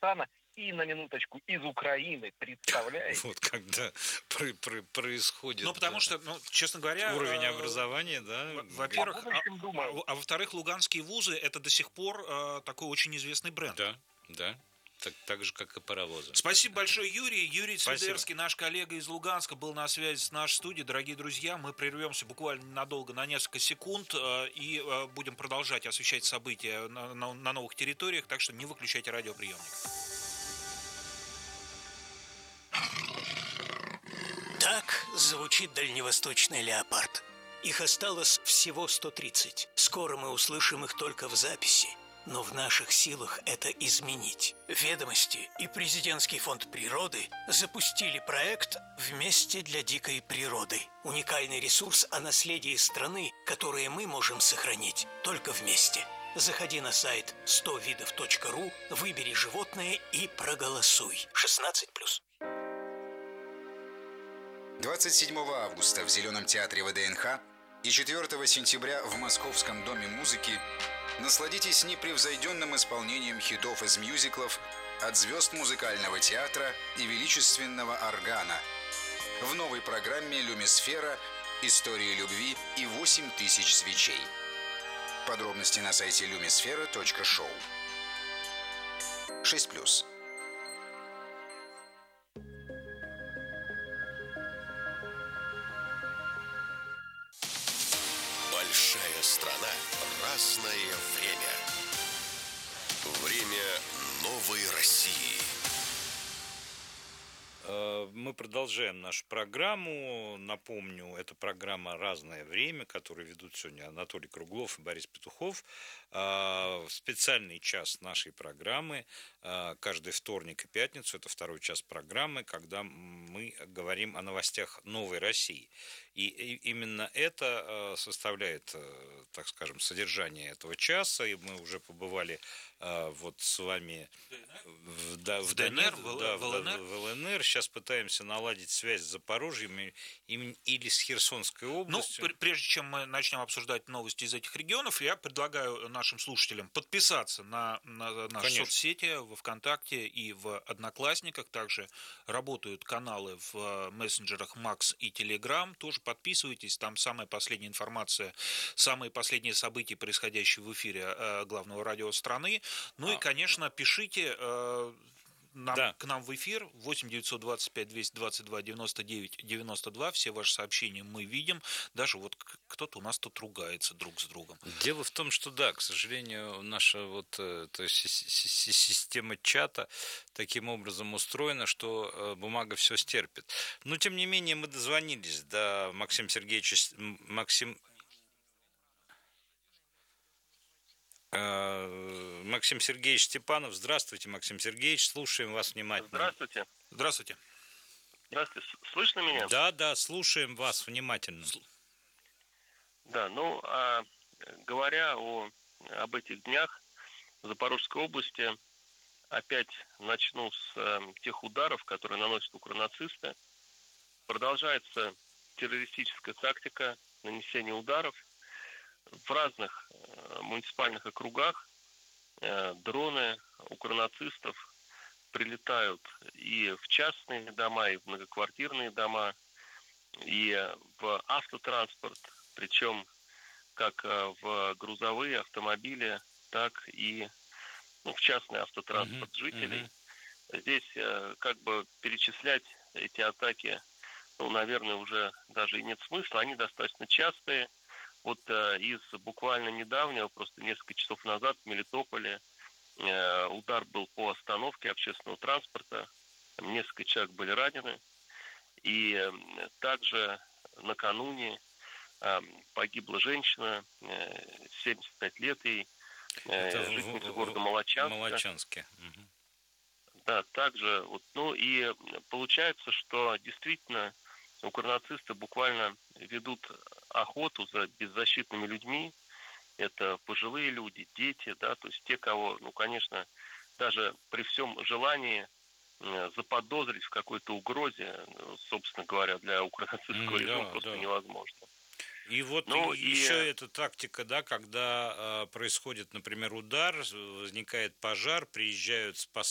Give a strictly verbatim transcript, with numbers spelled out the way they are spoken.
Казахстана и, на минуточку, из Украины. Представляете? Вот когда про- про- происходит... Ну, потому да, что, ну, честно говоря... уровень э, образования, да. во- где- Во-первых, Я в а, будущем думаю. а- а во-вторых, луганские вузы — это до сих пор э, такой очень известный бренд. Да, да. Так, так же, как и паровозы. Спасибо большое, Юрий. Юрий Спасибо. Цвидерский, наш коллега из Луганска, был на связи с нашей студией. Дорогие друзья, мы прервемся буквально ненадолго, на несколько секунд, э, и э, будем продолжать освещать события на, на- на новых территориях, так что не выключайте радиоприемник. Так звучит дальневосточный леопард. Их осталось всего сто тридцать. Скоро мы услышим их только в записи. Но в наших силах это изменить. «Ведомости» и Президентский фонд природы запустили проект «Вместе для дикой природы». Уникальный ресурс о наследии страны, которое мы можем сохранить только вместе. Заходи на сайт сто видов точка ру, выбери животное и проголосуй. шестнадцать плюс. двадцать седьмого августа в Зеленом театре ВДНХ и четвёртого сентября в Московском доме музыки насладитесь непревзойденным исполнением хитов из мюзиклов от звезд музыкального театра и величественного органа в новой программе «Люмисфера. Истории любви и восемь тысяч свечей». Подробности на сайте люмисфера точка шоу. шесть плюс. Большая страна, разное время. Время новой России. Э, Мы продолжаем нашу программу. Напомню, это программа «Разное время», которую ведут сегодня Анатолий Круглов и Борис Петухов. Э, В специальный час нашей программы, э, каждый вторник и пятницу, это второй час программы, когда мы говорим о новостях новой России. И и именно это э, составляет, э, так скажем, содержание этого часа. И мы уже побывали э, вот с вами в, да, В в ДНР, Донецк, в да, в ЛНР. в ЛНР. Сейчас пытаемся наладить связь с Запорожьем и- им- или с Херсонской Ну, областью. пр- прежде чем мы начнем обсуждать новости из этих регионов, я предлагаю нашим слушателям подписаться на, на наши Конечно. соцсети во ВКонтакте и в Одноклассниках. Также работают каналы в э, мессенджерах Макс и Телеграм. Тоже подписывайтесь, там самая последняя информация, самые последние события, происходящие в эфире э, главного радио страны. Ну и, А. конечно, пишите э, нам, Да. к нам в эфир восемь девятьсот двадцать пять двести двадцать два девяносто девять девяносто два. Все ваши сообщения мы видим. Даже вот к- кто-то у нас тут ругается друг с другом. Дело в том, что да, к сожалению, наша вот э, то есть, си- си- си- система чата таким образом устроена, что э, бумага все стерпит. Но тем не менее мы дозвонились до Максима Сергеевича. С- М- Максим э, Максим Сергеевич Степанов. Здравствуйте, Максим Сергеевич. Слушаем вас внимательно. Здравствуйте. Здравствуйте. Здравствуйте. С- Слышно меня? Да, да, слушаем вас внимательно. Да, ну, а э, говоря о, об этих днях в Запорожской области, опять начну с э, тех ударов, которые наносят укронацисты. Продолжается террористическая тактика нанесения ударов в разных э, муниципальных округах. Э, дроны укронацистов прилетают и в частные дома, и в многоквартирные дома, и в автотранспорт, причем как э, в грузовые автомобили, так и ну, в частный автотранспорт Мгм, жителей. мгм. Здесь э, как бы перечислять эти атаки, ну, наверное, уже даже и нет смысла. Они достаточно частые. Вот э, из буквально недавнего, просто несколько часов назад в Мелитополе э, удар был по остановке общественного транспорта. Там несколько человек были ранены. И э, также накануне э, погибла женщина, э, семьдесят пять лет ей, э, Это в- жительница в- города в Молочанска. Молочанске. Мгм. Да, также, вот, ну и получается, что действительно укронацисты буквально ведут охоту за беззащитными людьми. Это пожилые люди, дети, да, то есть те, кого, ну, конечно, даже при всем желании э, заподозрить в какой-то угрозе, ну, собственно говоря, для укронацистского М, режима да, просто да. невозможно. И вот Ну, и и- еще эта тактика, да, когда э, происходит, например, удар, возникает пожар, приезжают спасатели.